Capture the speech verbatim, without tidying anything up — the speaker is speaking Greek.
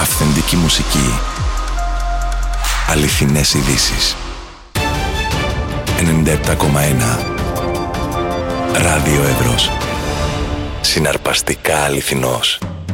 Αυθεντική μουσική. Αληθινές ειδήσεις. ενενήντα επτά κόμμα ένα Ράδιο Εύρος. Συναρπαστικά αληθινός.